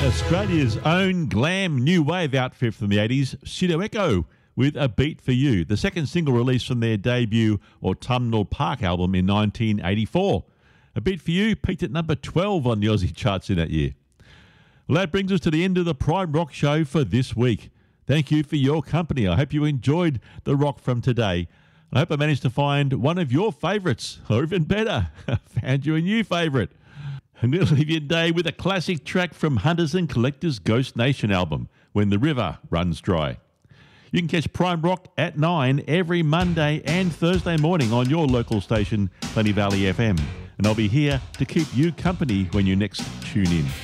Australia's own glam new wave outfit from the 80s, Pseudo Echo, with A Beat For You, the second single released from their debut Autumnal Park album in 1984. A Beat For You peaked at number 12 on the Aussie charts in that year. Well, that brings us to the end of the Prime Rock Show for this week. Thank you for your company. I hope you enjoyed the rock from today. I hope I managed to find one of your favourites, or even better, found you a new favourite. I'm going to leave you today with a classic track from Hunters and Collectors' Ghost Nation album, When the River Runs Dry. You can catch Prime Rock at 9 every Monday and Thursday morning on your local station, Plenty Valley FM. And I'll be here to keep you company when you next tune in.